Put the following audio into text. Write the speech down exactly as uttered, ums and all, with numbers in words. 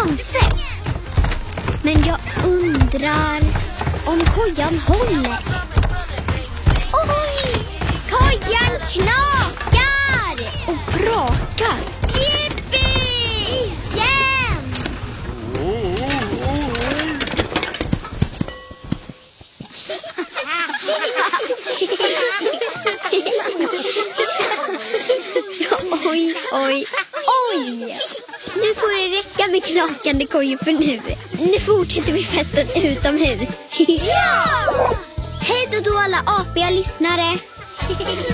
dansfest. Men jag undrar om kojan håller. Oj! Kojan knakar! Och brakar. Jippi! Igen! Oj, oj, oj! Nu får det räcka med knakande kojor för nu. Nu fortsätter vi festen utomhus. Ja! Hej då då alla apiga lyssnare!